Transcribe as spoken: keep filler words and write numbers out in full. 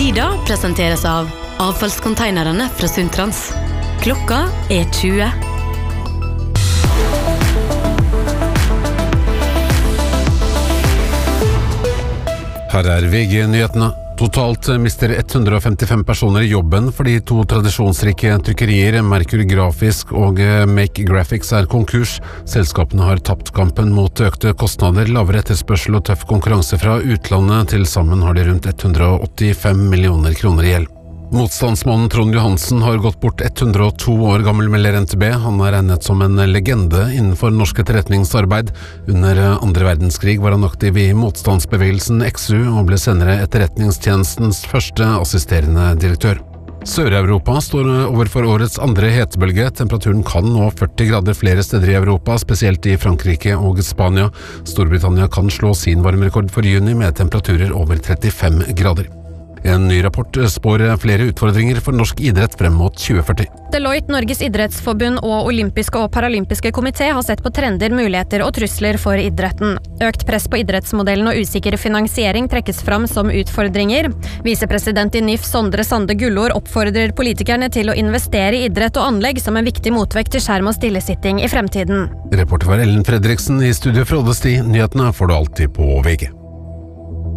Tida presenteres av avfallskonteinerne fra Suntrans. Klokka er tjue. Her er V G-nyhetene. Totalt mister hundre og femtifem personer jobben fordi to tradisjonsrike trykkerier, Merkur Grafisk og Make Graphics, er konkurs. Selskapene har tapt kampen mot økte kostnader, lavere etterspørsel og tøff konkurranse fra utlandet. Til sammen har de rundt hundre og åttifem millioner kroner i gjeld. Motstandsmannen Trond Johansen har gått bort hundre og to år gammel, melder N T B. Han er regnet som en legende innenfor norsk etterretningsarbeid. Under andre verdenskrig var han aktiv i motstandsbevegelsen X U og ble senere etterretningstjenestens første assisterende direktør. Sør-Europa står overfor årets andre hetebølge. Temperaturen kan nå førti grader flere steder i Europa, spesielt i Frankrike og Spania. Storbritannia kan slå sin varmerekord for juni med temperaturer over trettifem grader. En ny rapport spår flere utfordringer for norsk idrett frem mot tjue førti. Deloitte, Norges idrettsforbund og Olympiske og Paralympiske komité har sett på trender, muligheter og trusler for idretten. Økt press på idrettsmodellen og usikker finansiering trekkes fram som utfordringer. Visepresident i N I F, Sondre Sande Gullord, oppfordrer politikerne til å investere i idrett og anlegg som en viktig motvekt til skjerm og stillesitting i fremtiden. Reporter var Ellen Fredriksen, i studio fra Oddesti. Nyhetene får du alltid på V G.